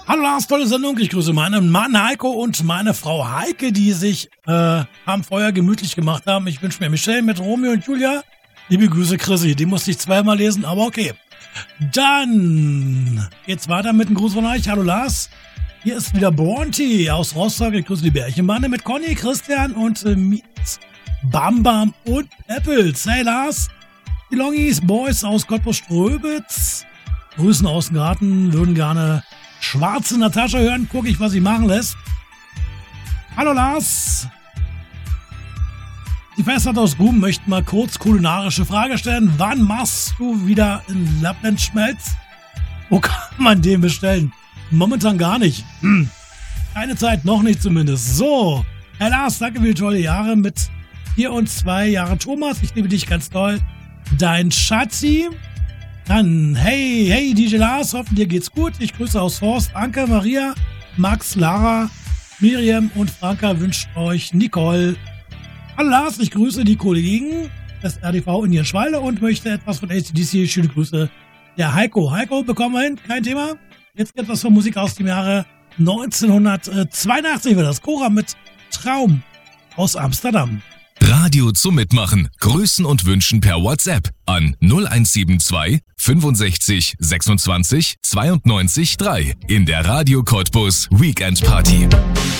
Hallo Lars, tolle Sendung. Ich grüße meinen Mann Heiko und meine Frau Heike, die sich am Feuer gemütlich gemacht haben. Ich wünsche mir Michelle mit Romeo und Julia. Liebe Grüße, Chrissy. Die musste ich zweimal lesen, aber okay. Dann geht's weiter mit dem Gruß von euch. Hallo Lars. Hier ist wieder Bronte aus Rostock. Ich grüße die Bärchenbande mit Conny, Christian und Bam Bam und Peppels. Hey Lars. Die Longis Boys aus Cottbus-Ströbitz. Grüßen aus dem Garten. Würden gerne schwarze Natascha hören. Guck ich, was sie machen lässt. Hallo Lars. Die Feststadt aus Guben möchte mal kurz kulinarische Frage stellen. Wann machst du wieder in Lappland Schmelz? Wo kann man den bestellen? Momentan gar nicht. Keine Zeit, noch nicht zumindest. So, Herr Lars, danke für die tolle Jahre mit 4 und 2 Jahre Thomas. Ich liebe dich ganz toll. Dein Schatzi. Dann, hey, DJ Lars, hoffen dir geht's gut. Ich grüße aus Forst, Anke, Maria, Max, Lara, Miriam und Franka wünscht euch Nicole. Hallo Lars, ich grüße die Kollegen des RDV in Hirschwalde und möchte etwas von AC/DC. Schöne Grüße. Der Heiko. Heiko, bekommen wir hin, kein Thema. Jetzt gibt es von Musik aus dem Jahre 1982 wird das. Cora mit Traum aus Amsterdam. Radio zum Mitmachen. Grüßen und wünschen per WhatsApp an 0172 65 26 92 3 in der Radio Cottbus Weekend Party.